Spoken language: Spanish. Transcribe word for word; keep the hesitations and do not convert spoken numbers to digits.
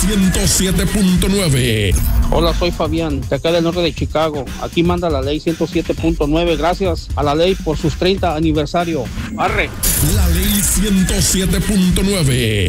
ciento siete punto nueve. Hola, soy Fabián, de acá del norte de Chicago. Aquí manda la ley ciento siete punto nueve. Gracias a la ley por sus treinta aniversario. ¡Arre! La ley ciento siete punto nueve.